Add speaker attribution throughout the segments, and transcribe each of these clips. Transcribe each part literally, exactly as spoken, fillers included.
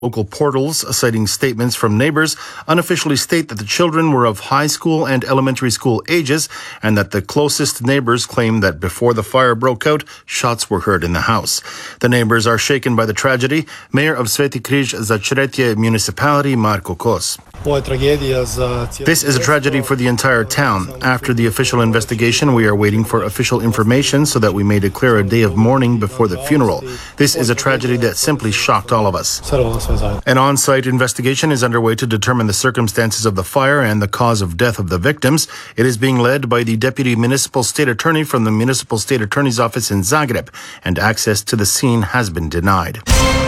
Speaker 1: Local portals, citing statements from neighbors, unofficially state that the children were of high school and elementary school ages and that the closest neighbors claim that before the fire broke out, shots were heard in the house. The neighbors are shaken by the tragedy. Mayor of Sveti Križ Začretje municipality, Marko Kos. This is a tragedy for the entire town. After the official investigation, we are waiting for official information so that we may declare a day of mourning before the funeral. This is a tragedy that simply shocked all of us. An on-site investigation is underway to determine the circumstances of the fire and the cause of death of the victims. It is being led by the Deputy Municipal State Attorney from the Municipal State Attorney's Office in Zagreb, and access to the scene has been denied.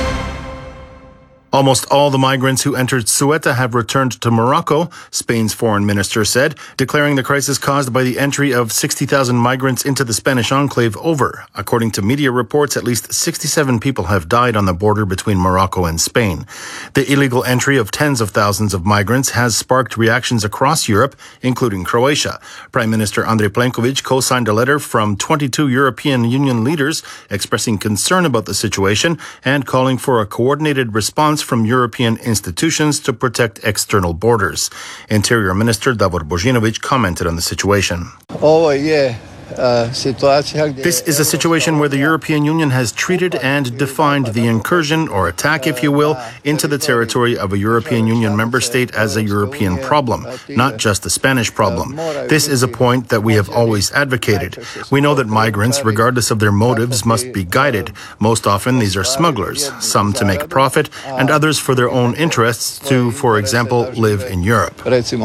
Speaker 1: Almost all the migrants who entered Ceuta have returned to Morocco, Spain's foreign minister said, declaring the crisis caused by the entry of sixty thousand migrants into the Spanish enclave over. According to media reports, at least sixty-seven people have died on the border between Morocco and Spain. The illegal entry of tens of thousands of migrants has sparked reactions across Europe, including Croatia. Prime Minister Andrej Plenković co-signed a letter from twenty-two European Union leaders expressing concern about the situation and calling for a coordinated response from European institutions to protect external borders. Interior Minister Davor Božinović commented on the situation.
Speaker 2: Oh, yeah.
Speaker 1: This is a situation where the European Union has treated and defined the incursion or attack, if you will, into the territory of a European Union member state as a European problem, not just a Spanish problem. This is a point that we have always advocated. We know that migrants, regardless of their motives, must be guided. Most often, these are smugglers, some to make profit, and others for their own interests to, for example, live in Europe.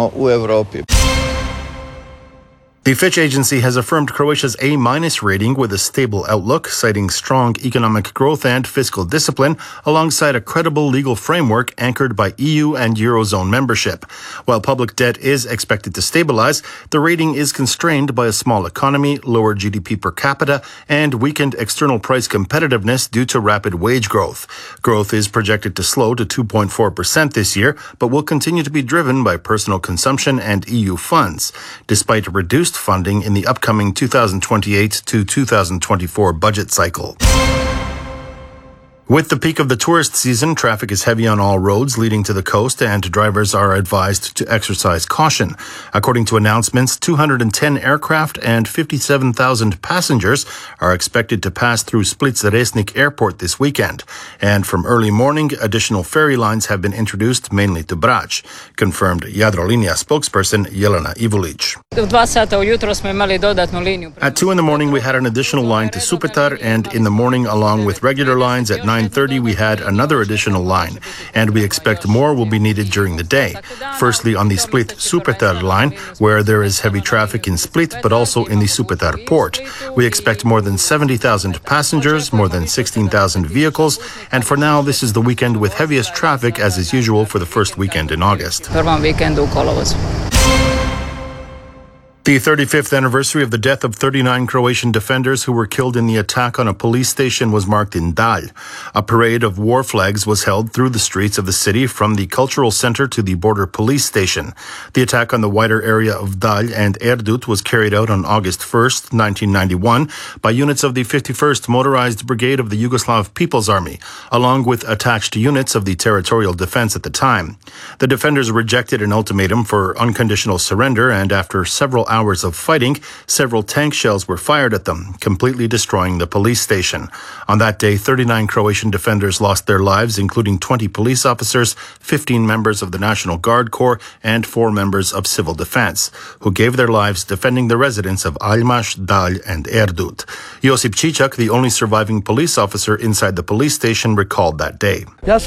Speaker 1: The Fitch agency has affirmed Croatia's A-minus rating with a stable outlook, citing strong economic growth and fiscal discipline, alongside a credible legal framework anchored by E U and Eurozone membership. While public debt is expected to stabilize, the rating is constrained by a small economy, lower G D P per capita, and weakened external price competitiveness due to rapid wage growth. Growth is projected to slow to two point four percent this year, but will continue to be driven by personal consumption and E U funds. Despite reduced funding in the upcoming two thousand twenty-eight to two thousand twenty-four budget cycle. With the peak of the tourist season, traffic is heavy on all roads leading to the coast, and drivers are advised to exercise caution. According to announcements, two hundred ten aircraft and fifty-seven thousand passengers are expected to pass through Split-Resnik Airport this weekend. And from early morning, additional ferry lines have been introduced, mainly to Brač, confirmed Jadrolinija spokesperson Jelena Ivulić. At two in the morning, we had an additional line to Supetar, and in the morning, along with regular lines at nine thirty, we had another additional line, and we expect more will be needed during the day. Firstly, on the Split-Supetar line, where there is heavy traffic in Split, but also in the Supetar port. We expect more than seventy thousand passengers, more than sixteen thousand vehicles, and for now, this is the weekend with heaviest traffic, as is usual for the first weekend in August. The thirty-fifth anniversary of the death of thirty-nine Croatian defenders who were killed in the attack on a police station was marked in Dalj. A parade of war flags was held through the streets of the city from the cultural center to the border police station. The attack on the wider area of Dalj and Erdut was carried out on August first, nineteen ninety-one, by units of the fifty-first Motorized Brigade of the Yugoslav People's Army, along with attached units of the Territorial Defense at the time. The defenders rejected an ultimatum for unconditional surrender, and after several hours hours of fighting, several tank shells were fired at them, completely destroying the police station. On that day, thirty-nine Croatian defenders lost their lives, including twenty police officers, fifteen members of the National Guard Corps, and four members of civil defense, who gave their lives defending the residents of Aljmaš, Dalj, and Erdut. Josip Čičak, the only surviving police officer inside the police station, recalled that day.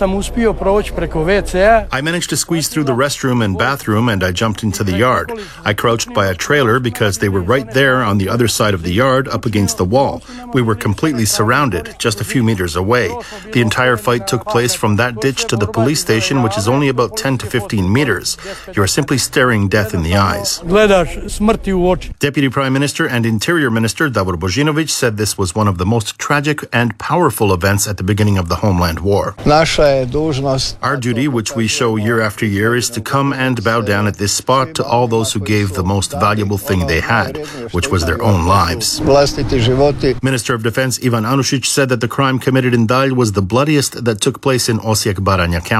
Speaker 1: I managed to squeeze through the restroom and bathroom, and I jumped into the yard. I crouched by a trailer because they were right there on the other side of the yard up against the wall. We were completely surrounded, just a few meters away. The entire fight took place from that ditch to the police station, which is only about ten to fifteen meters. You are simply staring death in the eyes. Deputy Prime Minister and Interior Minister Davor Božinović said this was one of the most tragic and powerful events at the beginning of the Homeland War. Our duty, which we show year after year, is to come and bow down at this spot to all those who gave the most valuable valuable thing they had, which was their own lives. Minister of Defense Ivan Anušić said that the crime committed in Dal was the bloodiest that took place in Osijek-Baranja County.